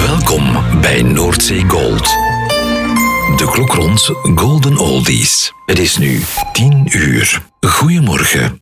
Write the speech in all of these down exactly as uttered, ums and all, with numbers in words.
Welkom bij Noordzee Gold. De klok rond Golden Oldies. Het is nu tien uur. Goedemorgen.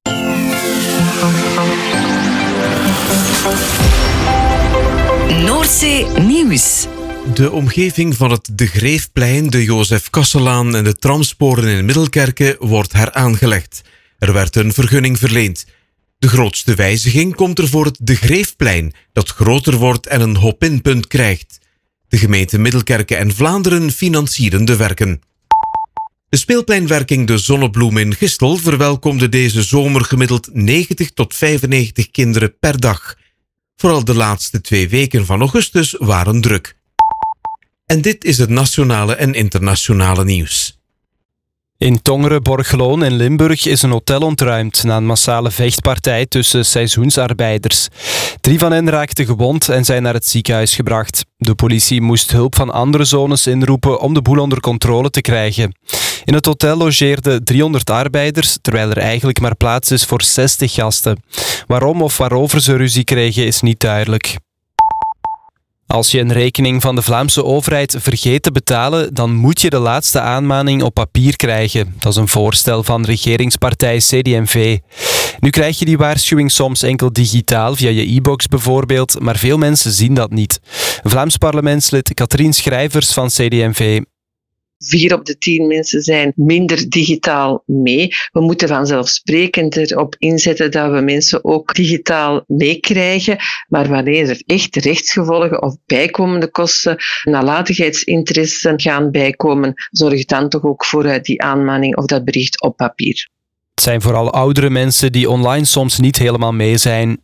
Noordzee Nieuws. De omgeving van het De Greefplein, de Jozef Kasselaan en de tramsporen in Middelkerke wordt heraangelegd. Er werd een vergunning verleend. De grootste wijziging komt er voor het De Greefplein, dat groter wordt en een hop-in-punt krijgt. De gemeente Middelkerke en Vlaanderen financieren de werken. De speelpleinwerking De Zonnebloem in Gistel verwelkomde deze zomer gemiddeld negentig tot vijfennegentig kinderen per dag. Vooral de laatste twee weken van augustus waren druk. En dit is het nationale en internationale nieuws. In Tongeren, Borgeloon en Limburg is een hotel ontruimd na een massale vechtpartij tussen seizoensarbeiders. Drie van hen raakten gewond en zijn naar het ziekenhuis gebracht. De politie moest hulp van andere zones inroepen om de boel onder controle te krijgen. In het hotel logeerden driehonderd arbeiders, terwijl er eigenlijk maar plaats is voor zestig gasten. Waarom of waarover ze ruzie kregen is niet duidelijk. Als je een rekening van de Vlaamse overheid vergeet te betalen, dan moet je de laatste aanmaning op papier krijgen. Dat is een voorstel van regeringspartij C D en V. Nu krijg je die waarschuwing soms enkel digitaal, via je e-box bijvoorbeeld, maar veel mensen zien dat niet. Vlaams parlementslid Katrien Schrijvers van C D en V. Vier op de tien mensen zijn minder digitaal mee. We moeten vanzelfsprekend erop inzetten dat we mensen ook digitaal meekrijgen. Maar wanneer er echt rechtsgevolgen of bijkomende kosten, nalatigheidsinteressen gaan bijkomen, zorg dan toch ook voor die aanmaning of dat bericht op papier. Het zijn vooral oudere mensen die online soms niet helemaal mee zijn.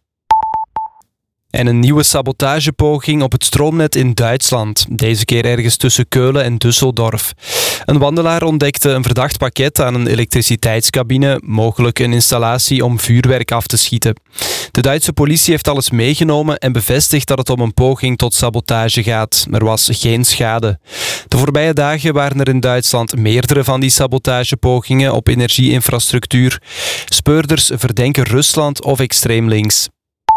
En een nieuwe sabotagepoging op het stroomnet in Duitsland. Deze keer ergens tussen Keulen en Düsseldorf. Een wandelaar ontdekte een verdacht pakket aan een elektriciteitscabine, mogelijk een installatie om vuurwerk af te schieten. De Duitse politie heeft alles meegenomen en bevestigt dat het om een poging tot sabotage gaat. Er was geen schade. De voorbije dagen waren er in Duitsland meerdere van die sabotagepogingen op energieinfrastructuur. Speurders verdenken Rusland of extreem links.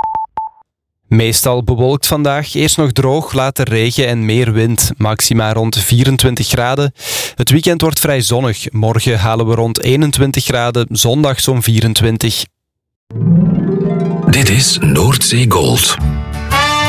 Meestal bewolkt vandaag, eerst nog droog, later regen en meer wind. Maxima rond vierentwintig graden. Het weekend wordt vrij zonnig. Morgen halen we rond eenentwintig graden, zondag zo'n vierentwintig. Dit is Noordzee Gold.